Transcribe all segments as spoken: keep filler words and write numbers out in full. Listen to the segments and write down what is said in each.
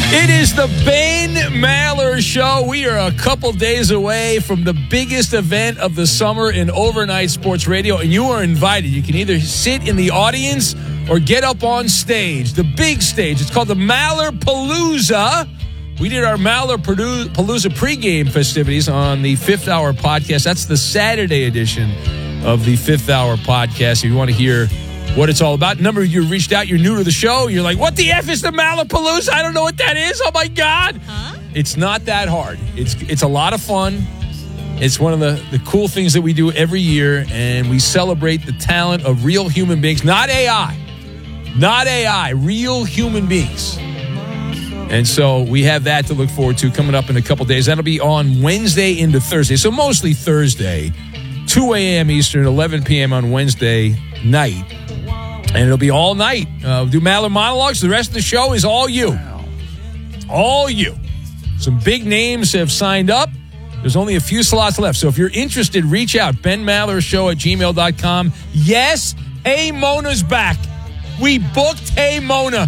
It is the Ben Maller Show. We are a couple days away from the biggest event of the summer in overnight sports radio, and you are invited. You can either sit in the audience or get up on stage, the big stage. It's called the Maller Palooza. We did our Maller Palooza pregame festivities on the Fifth Hour podcast. That's the Saturday edition of the Fifth Hour podcast. If you want to hear what it's all about. A number of you reached out. You're new to the show. You're like, what the F is the Maller Palooza? I don't know what that is. Oh, my God. Huh? It's not that hard. It's it's a lot of fun. It's one of the, the cool things that we do every year, and we celebrate the talent of real human beings. Not A I. Not A I. Real human beings. And so we have that to look forward to coming up in a couple days. That'll be on Wednesday into Thursday. So mostly Thursday, two a.m. Eastern, eleven p.m. on Wednesday night. And it'll be all night. Uh, we'll do Maller monologues. The rest of the show is all you. All you. Some big names have signed up. There's only a few slots left. So if you're interested, reach out. Ben Maller Show at gmail dot com. Yes, Hey Mona's back. We booked Hey Mona.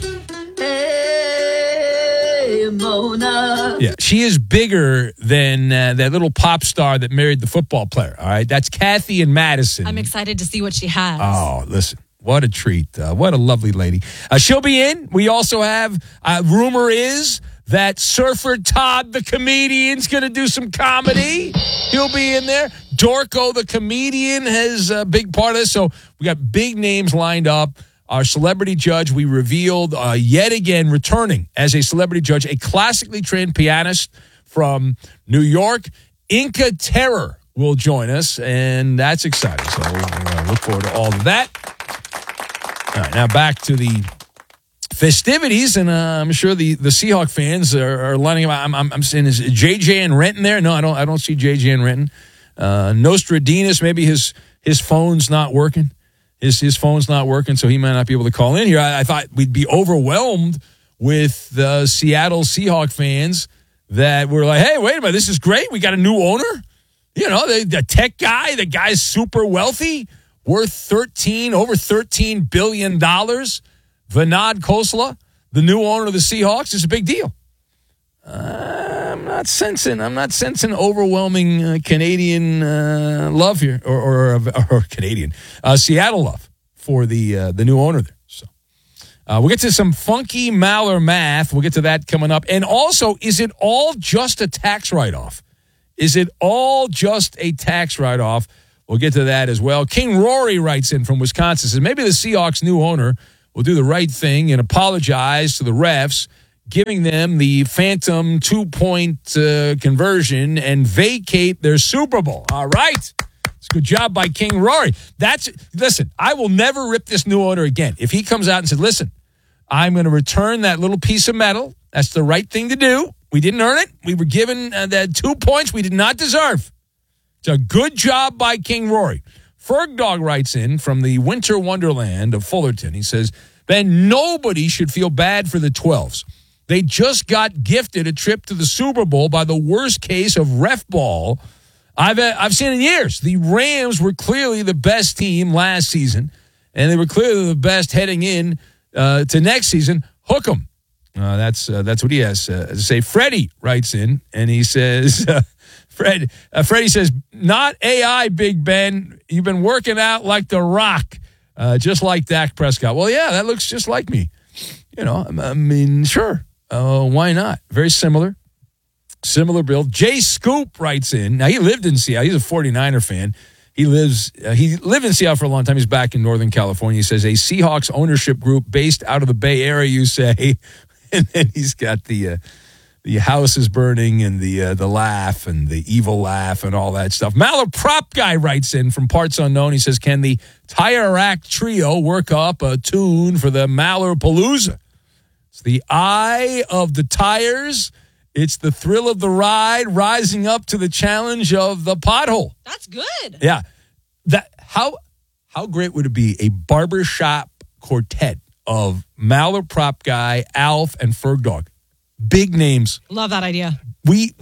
Hey Mona. Yeah, she is bigger than uh, that little pop star that married the football player. All right, that's Kathy and Madison. I'm excited to see what she has. Oh, listen. What a treat. Uh, what a lovely lady. Uh, she'll be in. We also have, uh, rumor is that Surfer Todd, the comedian's going to do some comedy. He'll be in there. Dorco, the comedian, has a big part of this. So we got big names lined up. Our celebrity judge, we revealed uh, yet again returning as a celebrity judge, a classically trained pianist from New York. Inca Terror will join us, and that's exciting. So we're going to look forward to all of that. All right, now back to the festivities, and uh, I'm sure the, the Seahawk fans are, are lining up. I'm, I'm, I'm saying, is J J and Renton there? No, I don't. I don't see J J and Renton. Uh, Nostradamus, maybe his his phone's not working. His his phone's not working, so he might not be able to call in here. I, I thought we'd be overwhelmed with the Seattle Seahawk fans that were like, "Hey, wait a minute, this is great. We got a new owner. You know, the, the tech guy. The guy's super wealthy." Worth thirteen, over thirteen billion dollars. Vinod Khosla, the new owner of the Seahawks, is a big deal. Uh, I'm not sensing, I'm not sensing overwhelming uh, Canadian uh, love here, or, or, or Canadian, uh, Seattle love for the uh, the new owner there. So uh, we'll get to some funky Maller math. We'll get to that coming up. And also, is it all just a tax write-off? Is it all just a tax write-off? We'll get to that as well. King Rory writes in from Wisconsin, says maybe the Seahawks' new owner will do the right thing and apologize to the refs, giving them the phantom two-point uh, conversion and vacate their Super Bowl. All right. It's a good job by King Rory. That's listen, I will never rip this new owner again. If he comes out and said, listen, I'm going to return that little piece of metal. That's the right thing to do. We didn't earn it. We were given uh, that two points we did not deserve. It's a good job by King Rory. Ferg Dog writes in from the winter wonderland of Fullerton. He says, Ben, nobody should feel bad for the twelves. They just got gifted a trip to the Super Bowl by the worst case of ref ball I've uh, I've seen in years. The Rams were clearly the best team last season, and they were clearly the best heading in uh, to next season. Hook 'em. Uh, that's uh, that's what he has uh, to say. Freddie writes in, and he says... Uh, Fred, uh, Freddie says, not A I, Big Ben. You've been working out like The Rock, uh, just like Dak Prescott. Well, yeah, that looks just like me. You know, I mean, sure. Uh, why not? Very similar. Similar build. Jay Scoop writes in. Now, he lived in Seattle. He's a forty-niner fan. He lives. Uh, he lived in Seattle for a long time. He's back in Northern California. He says, a Seahawks ownership group based out of the Bay Area, you say. And then he's got the... Uh, The house is burning and the uh, the laugh and the evil laugh and all that stuff. Maller Prop Guy writes in from Parts Unknown. He says, can the Tire Rack Trio work up a tune for the Maller Palooza? It's the eye of the tires. It's the thrill of the ride, rising up to the challenge of the pothole. That's good. Yeah. That how how great would it be? A barbershop quartet of Maller Prop Guy, Alf, and Ferg Dog. Big names. Love that idea. We we had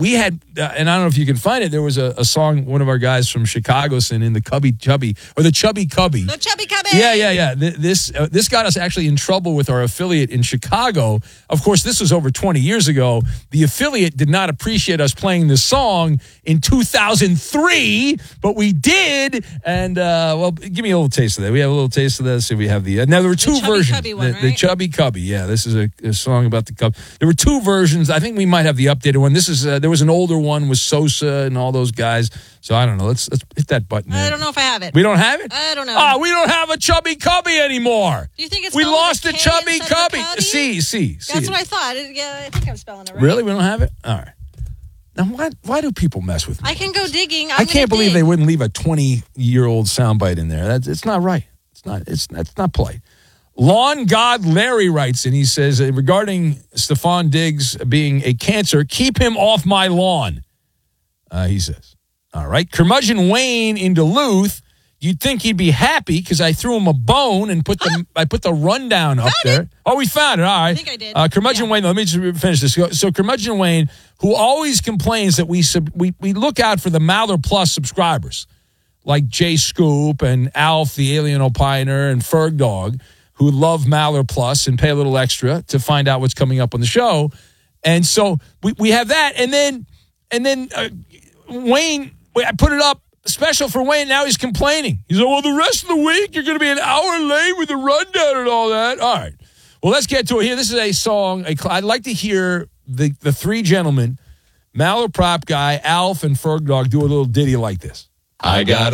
uh, and I don't know if you can find it. There was a, a song one of our guys from Chicago sang in the Cubby Chubby or the Chubby Cubby. The Chubby Cubby. Yeah, yeah, yeah. Th- This uh, this got us actually in trouble with our affiliate in Chicago. Of course, this was over twenty years ago. The affiliate did not appreciate us playing this song in two thousand three, but we did. And uh, well, give me a little taste of that. We have a little taste of that. See, we have the uh, now there were two the Chubby versions. Cubby one, the, right? the Chubby Cubby. Yeah, this is a, a song about the cub. There were two versions. I think we might have the updated one. This is uh, there was an older one with Sosa and all those guys. So I don't know. Let's let's hit that button. I there. don't know if I have it. We don't have it? I don't know. Ah, we don't have a Chubby Cubby anymore. Do you think it's we spelled with lost a the K Chubby instead of a Cubby? Cubby? See, see, see. That's what I thought. It- Yeah, I think I'm spelling it right. Really? We don't have it? All right. Now, why why do people mess with me? I can go digging. I'm I gonna can't believe dig. they wouldn't leave a twenty-year-old soundbite in there. That's it's not right. It's not. It's that's not polite. Lawn God Larry writes in. He says uh, regarding Stephon Diggs being a cancer, keep him off my lawn. Uh, he says. All right. Curmudgeon Wayne in Duluth. You'd think he'd be happy because I threw him a bone and put the I put the rundown up there. Oh, we found it. All right. I think I did. Uh, Curmudgeon Yeah. Wayne. Let me just finish this. So Curmudgeon Wayne, who always complains that we sub, we we look out for the Maller Plus subscribers, like Jay Scoop and Alf, the Alien Opiner, and Ferg Dog, who love Maller Plus and pay a little extra to find out what's coming up on the show. And so we, we have that, and then and then uh, Wayne, I put it up. Special for Wayne. Now he's complaining. He's like, well, the rest of the week, you're going to be an hour late with the rundown and all that. All right. Well, let's get to it here. This is a song. A, I'd like to hear the, the three gentlemen, Maller Prop Guy, Alf, and Ferg Dog, do a little ditty like this. I got